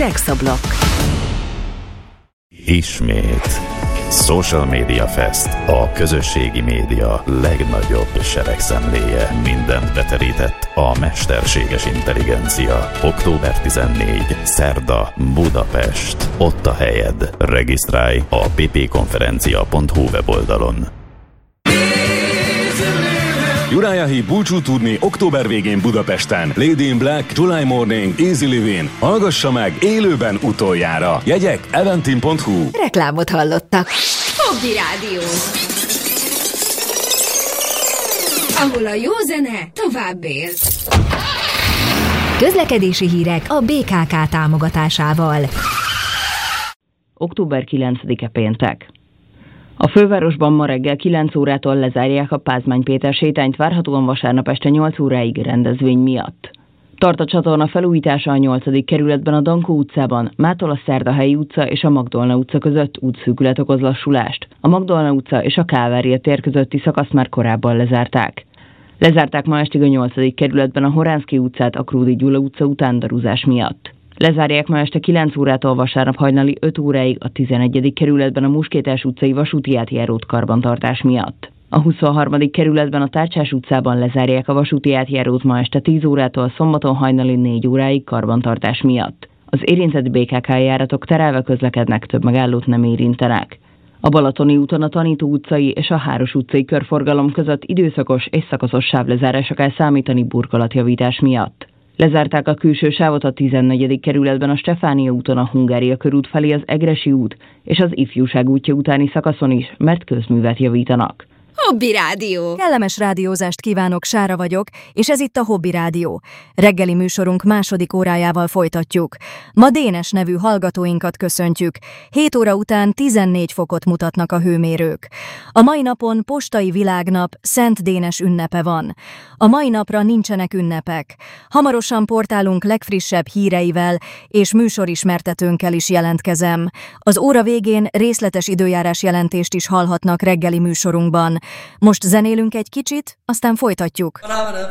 Rexablok. Ismét Social Media Fest, a közösségi média legnagyobb seregszemléje. Mindent beterített a mesterséges intelligencia. Október 14. Szerda, Budapest. Ott a helyed. Regisztrálj a ppkonferencia.hu weboldalon. Uriah Heep búcsú tudni október végén Budapesten. Lady in Black, July Morning, Easy Living. Hallgassa meg élőben utoljára. Jegyek eventim.hu. Reklámot hallottak. Hobby Rádió. Ahol a jó zene tovább él. Közlekedési hírek a BKK támogatásával. Október 9-e péntek. A fővárosban ma reggel 9 órától lezárják a Pázmány Péter sétányt, várhatóan vasárnap este 8 óráig rendezvény miatt. Tart a csatorna felújítása a 8. kerületben a Dankó utcában, mától a Szerdahelyi utca és a Magdolna utca között útszűkület okoz lassulást. A Magdolna utca és a Kálvária tér közötti szakaszt már korábban lezárták. Lezárták ma estig a 8. kerületben a Horánszky utcát a Krúdy Gyula utca után darúzás miatt. Lezárják ma este 9 órától vasárnap hajnali 5 óráig a 11. kerületben a Muskétás utcai vasúti átjárót karbantartás miatt. A 23. kerületben a Tárcsás utcában lezárják a vasúti átjárót ma este 10 órától szombaton hajnali 4 óráig karbantartás miatt. Az érintett BKK járatok terelve közlekednek, több megállót nem érintenek. A Balatoni úton a Tanító utcai és a Háros utcai körforgalom között időszakos és szakaszos sávlezárásra kell számítani burkolatjavítás miatt. Lezárták a külső sávot a 14. kerületben a Stefánia úton a Hungária körút felé az Egressy út és az Ifjúság útja utáni szakaszon is, mert közművet javítanak. Hobby Rádió. Kellemes rádiózást kívánok, Sára vagyok, és ez itt a Hobby Rádió. Reggeli műsorunk második órájával folytatjuk. Ma Dénes nevű hallgatóinkat köszöntjük. 7 óra után 14 fokot mutatnak a hőmérők. A mai napon postai világnap, Szent Dénes ünnepe van. A mai napra nincsenek ünnepek. Hamarosan portálunk legfrissebb híreivel és műsorismertetőnkkel is jelentkezem. Az óra végén részletes időjárás jelentést is hallhatnak reggeli műsorunkban. Most zenélünk egy kicsit, aztán folytatjuk.